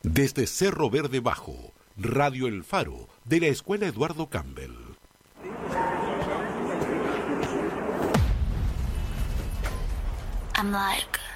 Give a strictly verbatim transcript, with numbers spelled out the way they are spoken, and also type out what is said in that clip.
Desde Cerro Verde Bajo, Radio El Faro, de la Escuela Eduardo Campbell. I'm like